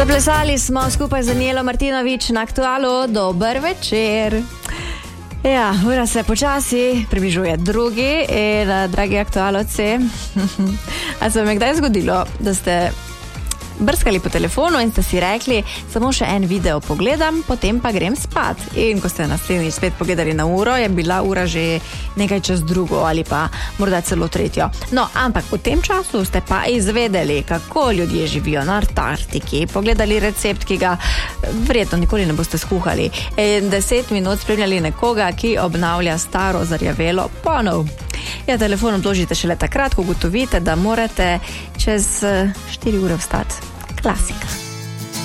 Zaplesali smo skupaj z Danielo Martinović na Aktualu. Dober večer. Ja, ura se počasi približuje drugi in dragi aktualovci, a se vam je kdaj zgodilo, da ste brskali po telefonu in ste si rekli, samo še en video pogledam, potem pa grem spat. In ko ste naslednjič spet pogledali na uro, je bila ura že nekaj čez drugo ali pa morda celo tretjo. No, ampak v tem času ste pa izvedeli, kako ljudje živijo na Antarktiki, pogledali recept, ki ga verjetno nikoli ne boste skuhali, in 10 minut spremljali nekoga, ki obnavlja staro zarjavelo ponov. Ja, telefon odložite šele takrat, ko ugotovite, da morate čez 4 ure vstati. Klasika.